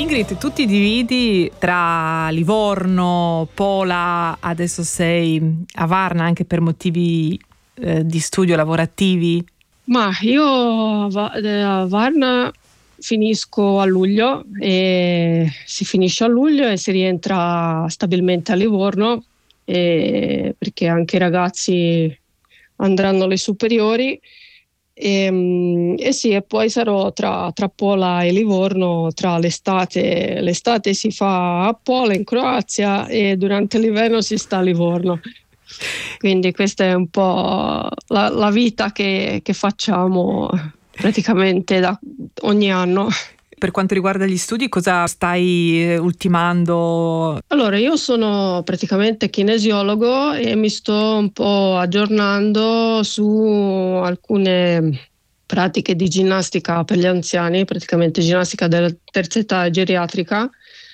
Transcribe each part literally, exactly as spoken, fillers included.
Ingrid, tu ti dividi tra Livorno, Pola, adesso sei a Varna anche per motivi eh, di studio lavorativi? Ma io a Varna finisco a luglio e si finisce a luglio e si rientra stabilmente a Livorno, e perché anche i ragazzi andranno alle superiori. E, e sì, e poi sarò tra, tra Pola e Livorno tra l'estate. L'estate si fa a Pola in Croazia e durante l'inverno si sta a Livorno. Quindi questa è un po' la, la vita che, che facciamo praticamente da ogni anno. Per quanto riguarda gli studi, cosa stai ultimando? Allora, io sono praticamente kinesiologo e mi sto un po' aggiornando su alcune pratiche di ginnastica per gli anziani, praticamente ginnastica della terza età geriatrica,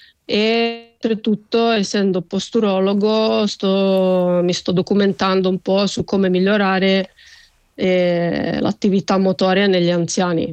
e oltretutto, essendo posturologo, sto, mi sto documentando un po' su come migliorare eh, l'attività motoria negli anziani.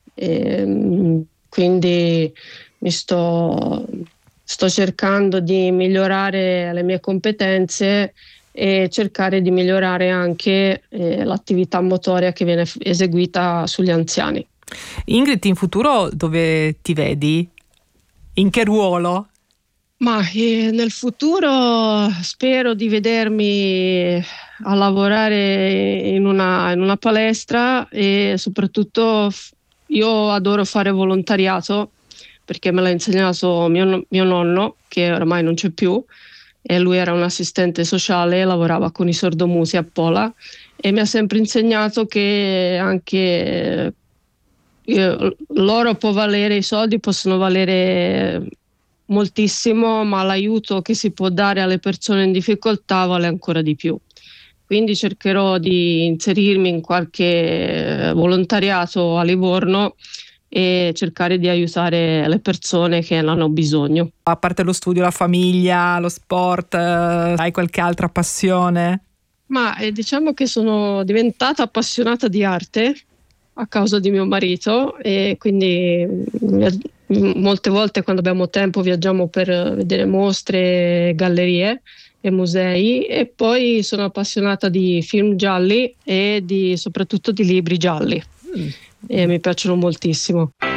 E, quindi mi sto, sto cercando di migliorare le mie competenze e cercare di migliorare anche eh, l'attività motoria che viene f- eseguita sugli anziani. Ingrid, in futuro dove ti vedi? In che ruolo? Ma eh, nel futuro spero di vedermi a lavorare in una, in una palestra e soprattutto f- io adoro fare volontariato perché me l'ha insegnato mio, no- mio nonno, che ormai non c'è più, e lui era un assistente sociale, lavorava con i sordomusi a Pola e mi ha sempre insegnato che anche eh, l'oro può valere, i soldi possono valere moltissimo, ma l'aiuto che si può dare alle persone in difficoltà vale ancora di più. Quindi cercherò di inserirmi in qualche volontariato a Livorno e cercare di aiutare le persone che ne hanno bisogno. A parte lo studio, la famiglia, lo sport, eh, hai qualche altra passione? Ma eh, diciamo che sono diventata appassionata di arte a causa di mio marito e quindi mm, molte volte quando abbiamo tempo viaggiamo per vedere mostre, gallerie e musei, e poi sono appassionata di film gialli e di, soprattutto di libri gialli Mm. e mi piacciono moltissimo.